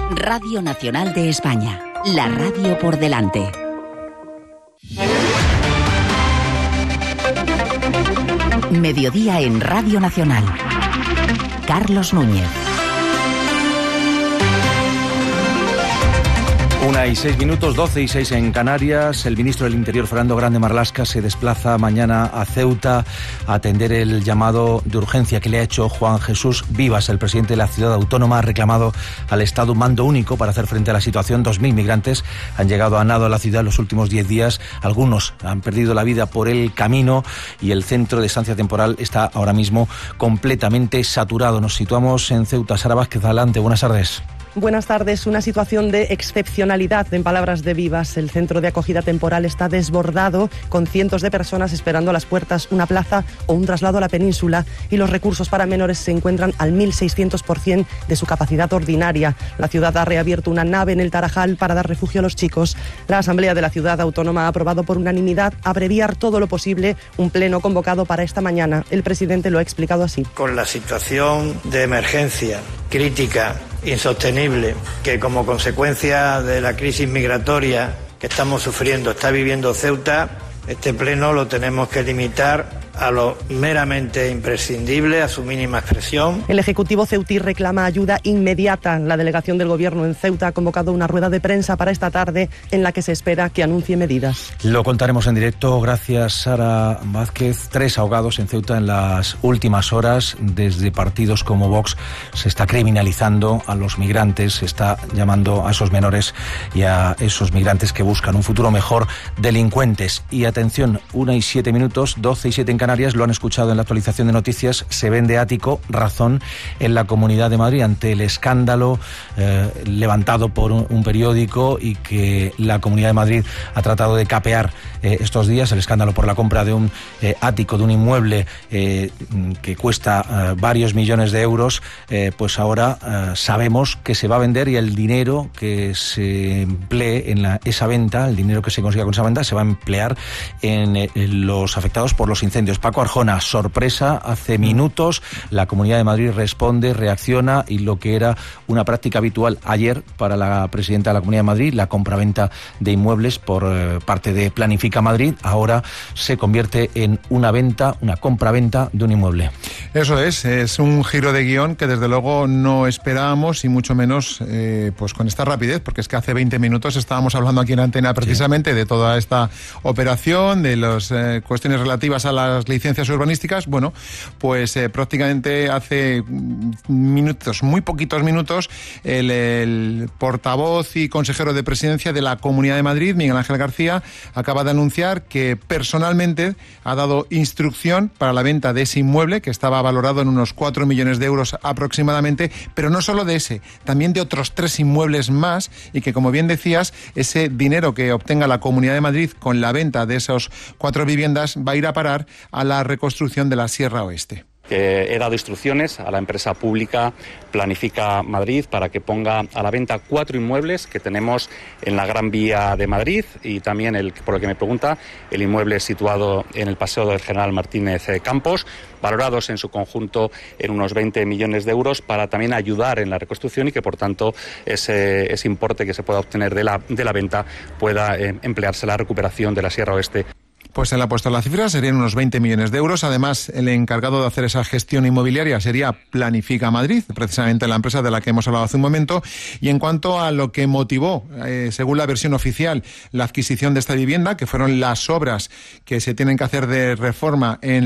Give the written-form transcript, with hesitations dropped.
Radio Nacional de España, la radio por delante. Mediodía en Radio Nacional. Carlos Núñez. 1:06, 12:06 en Canarias. El ministro del Interior, Fernando Grande Marlaska, se desplaza mañana a Ceuta a atender el llamado de urgencia que le ha hecho Juan Jesús Vivas. El presidente de la ciudad autónoma ha reclamado al Estado un mando único para hacer frente a la situación. 2.000 migrantes han llegado a nado a la ciudad en los últimos 10 días. Algunos han perdido la vida por el camino y el centro de estancia temporal está ahora mismo completamente saturado. Nos situamos en Ceuta. Sara Vázquez, adelante. Buenas tardes. Buenas tardes. Una situación de excepcionalidad, en palabras de Vivas. El centro de acogida temporal está desbordado, con cientos de personas esperando a las puertas una plaza o un traslado a la península, y los recursos para menores se encuentran al 1.600% de su capacidad ordinaria. La ciudad ha reabierto una nave en el Tarajal para dar refugio a los chicos. La Asamblea de la Ciudad Autónoma ha aprobado por unanimidad abreviar todo lo posible un pleno convocado para esta mañana. El presidente lo ha explicado así. Con la situación de emergencia crítica, insostenible, que como consecuencia de la crisis migratoria que estamos sufriendo está viviendo Ceuta, este pleno lo tenemos que limitar a lo meramente imprescindible, a su mínima expresión. El Ejecutivo ceutí reclama ayuda inmediata. La delegación del Gobierno en Ceuta ha convocado una rueda de prensa para esta tarde en la que se espera que anuncie medidas. Lo contaremos en directo. Gracias, Sara Vázquez. 3 ahogados en Ceuta en las últimas horas. Desde partidos como Vox se está criminalizando a los migrantes, se está llamando a esos menores y a esos migrantes que buscan un futuro mejor delincuentes. Y atención, 1:07, 12:07 en Canarias. Lo han escuchado en la actualización de noticias. Se vende ático, razón, en la Comunidad de Madrid ante el escándalo levantado por un periódico y que la Comunidad de Madrid ha tratado de capear estos días. El escándalo por la compra de un ático, de un inmueble que cuesta varios millones de euros. Pues ahora sabemos que se va a vender, y el dinero que se emplee en esa venta, el dinero que se consiga con esa venta, se va a emplear en los afectados por los incendios. Paco Arjona, sorpresa, hace minutos la Comunidad de Madrid responde, reacciona, y lo que era una práctica habitual ayer para la presidenta de la Comunidad de Madrid, la compraventa de inmuebles por parte de Planifica Madrid, ahora se convierte en una compraventa de un inmueble. Eso es un giro de guión que desde luego no esperábamos, y mucho menos pues con esta rapidez, porque es que hace 20 minutos estábamos hablando aquí en Antena precisamente de toda esta operación, de las cuestiones relativas a las licencias urbanísticas. Bueno, pues prácticamente hace minutos, muy poquitos minutos, el portavoz y consejero de Presidencia de la Comunidad de Madrid, Miguel Ángel García, acaba de anunciar que personalmente ha dado instrucción para la venta de ese inmueble, que estaba valorado en unos 4 millones de euros aproximadamente, pero no solo de ese, también de otros 3 inmuebles más, y que, como bien decías, ese dinero que obtenga la Comunidad de Madrid con la venta de esos 4 viviendas va a ir a parar a la reconstrucción de la Sierra Oeste. He dado instrucciones a la empresa pública Planifica Madrid para que ponga a la venta 4 inmuebles que tenemos en la Gran Vía de Madrid, y también, por lo que me pregunta, el inmueble situado en el Paseo del General Martínez Campos, valorados en su conjunto en unos 20 millones de euros, para también ayudar en la reconstrucción, y que por tanto ese importe que se pueda obtener de la venta pueda emplearse en la recuperación de la Sierra Oeste. Pues él ha puesto la cifra, serían unos 20 millones de euros. Además, el encargado de hacer esa gestión inmobiliaria sería Planifica Madrid, precisamente la empresa de la que hemos hablado hace un momento. Y en cuanto a lo que motivó, según la versión oficial, la adquisición de esta vivienda, que fueron las obras que se tienen que hacer de reforma en